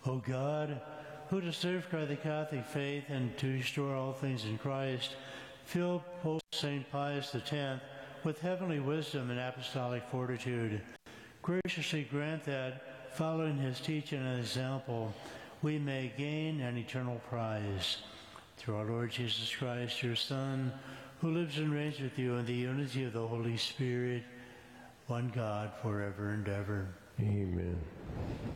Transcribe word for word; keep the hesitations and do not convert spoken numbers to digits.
O God, who to safeguard the Catholic faith and to restore all things in Christ, fill Pope Saint Pius the tenth with heavenly wisdom and apostolic fortitude. Graciously grant that, following his teaching and example, we may gain an eternal prize. Through our Lord Jesus Christ, your Son, who lives and reigns with you in the unity of the Holy Spirit, one God, forever and ever. Amen.